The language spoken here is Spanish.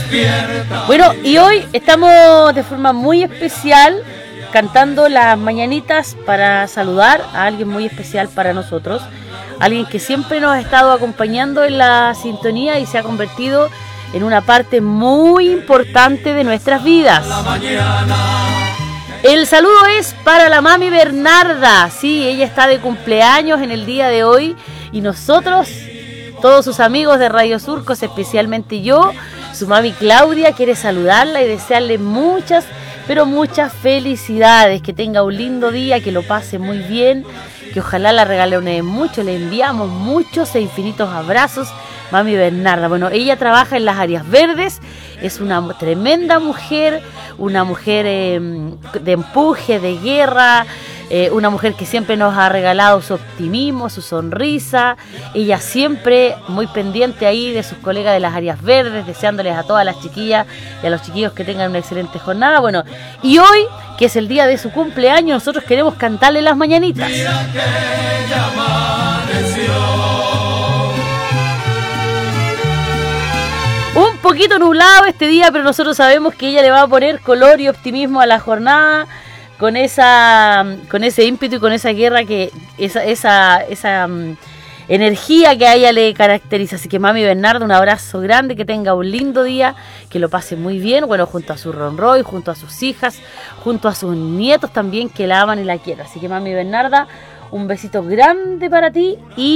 Bueno, y hoy estamos de forma muy especial cantando las mañanitas para saludar a alguien muy especial para nosotros, alguien que siempre nos ha estado acompañando en la sintonía y se ha convertido en una parte muy importante de nuestras vidas. El saludo es para la mami Bernarda. Sí, ella está de cumpleaños en el día de hoy y nosotros, todos sus amigos de Radio Surcos, especialmente yo, su mami Claudia, quiere saludarla y desearle muchas, pero muchas felicidades, que tenga un lindo día, que lo pase muy bien, que ojalá la regale mucho, le enviamos muchos e infinitos abrazos, mami Bernarda. Bueno, ella trabaja en las áreas verdes, es una tremenda mujer, una mujer de empuje, de guerra, una mujer que siempre nos ha regalado su optimismo, su sonrisa. Ella siempre muy pendiente ahí de sus colegas de las áreas verdes, deseándoles a todas las chiquillas y a los chiquillos que tengan una excelente jornada. Bueno, y hoy, que es el día de su cumpleaños, nosotros queremos cantarle las mañanitas. Mira que ya amaneció. Un poquito nublado este día, pero nosotros sabemos que ella le va a poner color y optimismo a la jornada con ese ímpetu y con esa guerra, que esa energía que a ella le caracteriza. Así que mami Bernardo, un abrazo grande, que tenga un lindo día, que lo pase muy bien, bueno, junto a su Ronroy, junto a sus hijas, junto a sus nietos también, que la aman y la quieren. Así que mami Bernarda, un besito grande para ti y